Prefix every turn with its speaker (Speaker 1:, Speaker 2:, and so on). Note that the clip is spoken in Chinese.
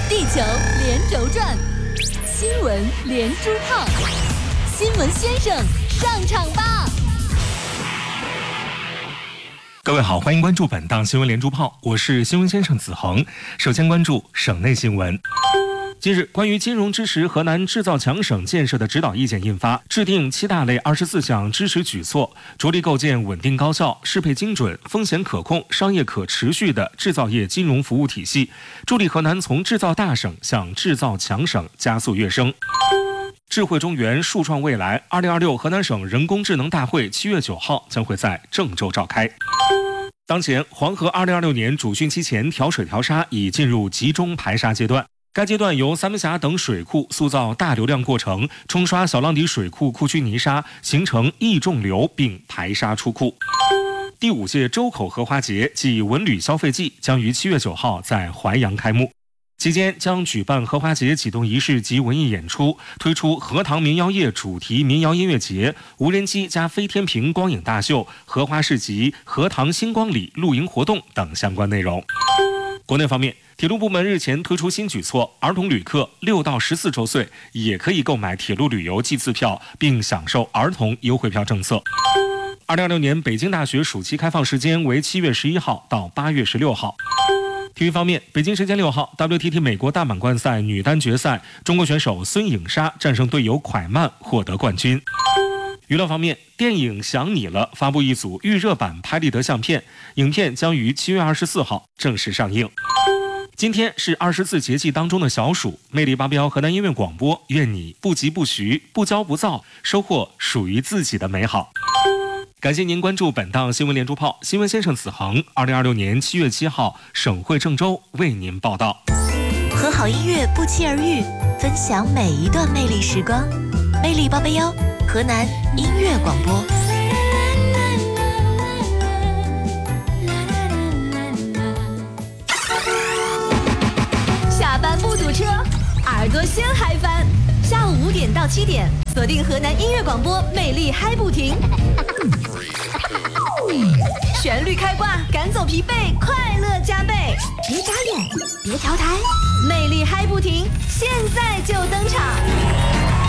Speaker 1: 地球连轴转，新闻连珠炮，新闻先生上场吧！
Speaker 2: 各位好，欢迎关注本档新闻连珠炮，我是新闻先生子恒。首先关注省内新闻。近日，关于金融支持河南制造强省建设的指导意见印发，制定7大类24项支持举措，着力构建稳定高效、适配精准、风险可控、商业可持续的制造业金融服务体系，助力河南从制造大省向制造强省加速跃升。智慧中原，树创未来2026河南省人工智能大会7月9号将会在郑州召开。当前，黄河2026年主汛期前调水调沙已进入集中排沙阶段。该阶段由三门峡等水库塑造大流量过程，冲刷小浪底水库库区泥沙，形成溢重流并排沙出库。第5届周口荷花节暨文旅消费季将于7月9号在淮阳开幕，期间将举办荷花节启动仪式及文艺演出，推出荷塘民谣业主题民谣音乐节、无人机加飞天屏光影大秀、荷花市集、荷塘星光里露营活动等相关内容。国内方面，铁路部门日前推出新举措，儿童旅客6到14周岁也可以购买铁路旅游季次票，并享受儿童优惠票政策。2026年北京大学暑期开放时间为7月11号到8月16号。体育方面，北京时间6号 ，WTT 美国大满贯赛女单决赛，中国选手孙颖莎战胜队友蒯曼获得冠军。娱乐方面，电影《想你了》发布一组预热版拍立得相片，影片将于7月24号正式上映。今天是24节气当中的小暑，魅力881河南音乐广播，愿你不疾不徐，不骄不躁，收获属于自己的美好。感谢您关注本档新闻连珠炮，新闻先生子恒，2026年7月7号，省会郑州为您报道。
Speaker 1: 和好音乐不期而遇，分享每一段魅力时光。魅力881，河南音乐广播。下班不堵车，耳朵先嗨翻。下午5点到7点，锁定河南音乐广播，魅力嗨不停。旋律开挂，赶走疲惫，快乐加倍。别眨眼，别调台，魅力嗨不停，现在就登场。